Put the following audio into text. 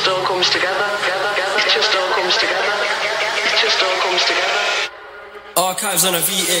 just all comes together. It just all comes together. It just all comes together. Archives on a V8.